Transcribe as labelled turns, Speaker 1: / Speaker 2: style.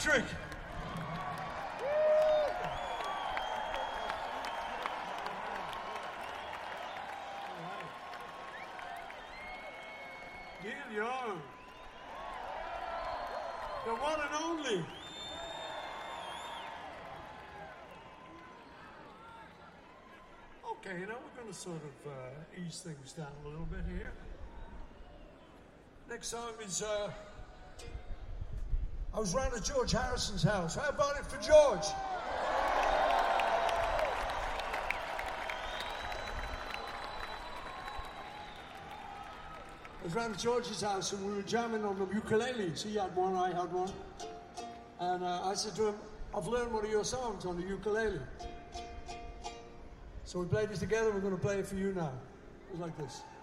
Speaker 1: Patrick. Neil Young. The one and only. Okay, now we're going to sort of ease things down a little bit here. Next song is, I was round at George Harrison's house. How about it for George? I was round at George's house and we were jamming on the ukuleles. He had one, I had one. And I said to him, I've learned one of your songs on the ukulele. So we played it together, we're going to play it for you now. It was like this.